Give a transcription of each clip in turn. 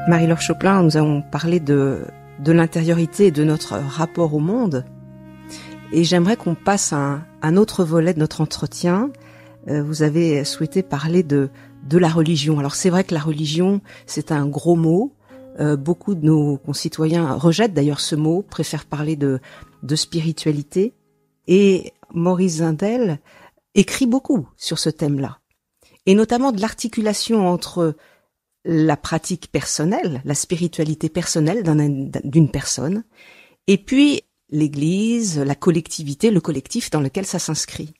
Marie-Laure Choplin, nous avons parlé de l'intériorité et de notre rapport au monde. Et j'aimerais qu'on passe à un autre volet de notre entretien. Vous avez souhaité parler de la religion. Alors c'est vrai que la religion, c'est un gros mot. Beaucoup de nos concitoyens rejettent d'ailleurs ce mot, préfèrent parler de spiritualité. Et Maurice Zindel écrit beaucoup sur ce thème-là. Et notamment de l'articulation entre la pratique personnelle, la spiritualité personnelle d'une personne, et puis l'Église, la collectivité, le collectif dans lequel ça s'inscrit.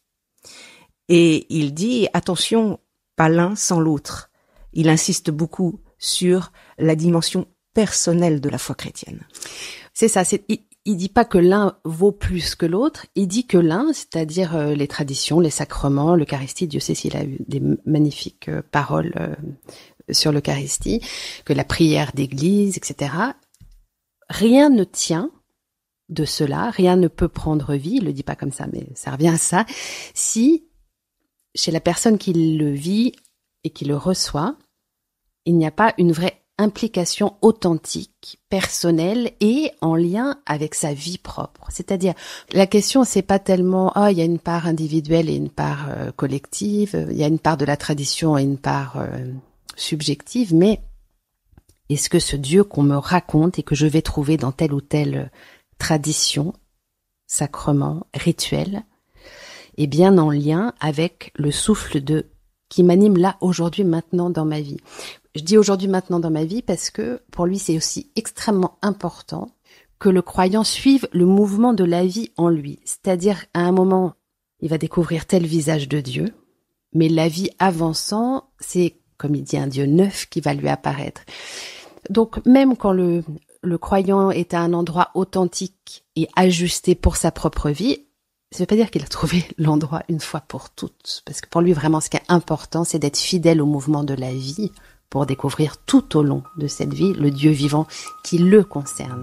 Et il dit, attention, pas l'un sans l'autre. Il insiste beaucoup sur la dimension personnelle de la foi chrétienne. C'est ça, il dit pas que l'un vaut plus que l'autre, il dit que l'un, c'est-à-dire les traditions, les sacrements, l'Eucharistie, Dieu sait s'il a eu des magnifiques paroles sur l'Eucharistie, que la prière d'église, etc. Rien ne tient de cela, rien ne peut prendre vie, il le dit pas comme ça, mais ça revient à ça, si chez la personne qui le vit et qui le reçoit, il n'y a pas une vraie implication authentique, personnelle et en lien avec sa vie propre. C'est-à-dire, la question, c'est pas tellement, il y a une part individuelle et une part collective, il y a une part de la tradition et une part subjective, mais est-ce que ce Dieu qu'on me raconte et que je vais trouver dans telle ou telle tradition, sacrement, rituel, est bien en lien avec le souffle qui m'anime là, aujourd'hui, maintenant dans ma vie. Je dis aujourd'hui, maintenant dans ma vie parce que pour lui, c'est aussi extrêmement important que le croyant suive le mouvement de la vie en lui. C'est-à-dire, à un moment, il va découvrir tel visage de Dieu, mais la vie avançant, c'est, comme il dit, un Dieu neuf qui va lui apparaître. Donc, même quand le croyant est à un endroit authentique et ajusté pour sa propre vie, ça ne veut pas dire qu'il a trouvé l'endroit une fois pour toutes. Parce que pour lui, vraiment, ce qui est important, c'est d'être fidèle au mouvement de la vie pour découvrir tout au long de cette vie le Dieu vivant qui le concerne.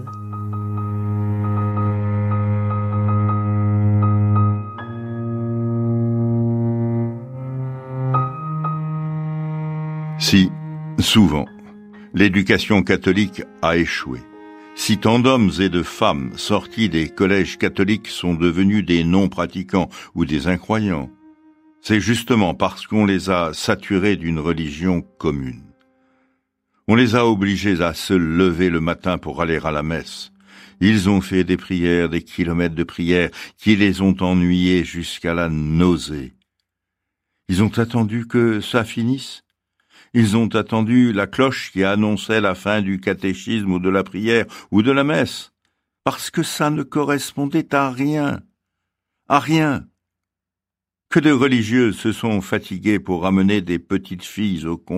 Si, souvent, l'éducation catholique a échoué, si tant d'hommes et de femmes sortis des collèges catholiques sont devenus des non-pratiquants ou des incroyants, c'est justement parce qu'on les a saturés d'une religion commune. On les a obligés à se lever le matin pour aller à la messe. Ils ont fait des prières, des kilomètres de prières qui les ont ennuyés jusqu'à la nausée. Ils ont attendu que ça finisse. Ils ont attendu la cloche qui annonçait la fin du catéchisme ou de la prière ou de la messe, parce que ça ne correspondait à rien. À rien. Que de religieuses se sont fatiguées pour amener des petites filles au